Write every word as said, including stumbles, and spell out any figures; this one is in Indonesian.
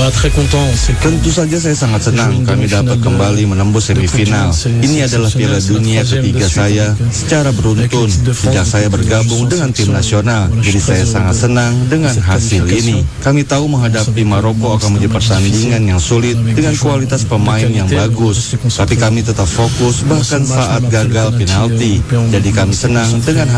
Tentu saja saya sangat senang kami dapat kembali menembus semifinal. Ini adalah Piala Dunia ketiga saya secara beruntun sejak saya bergabung dengan tim nasional. Jadi saya sangat senang dengan hasil ini. Kami tahu menghadapi Maroko akan menjadi pertandingan yang sulit dengan kualitas pemain yang bagus. Tapi kami tetap fokus bahkan saat gagal penalti. Jadi kami senang dengan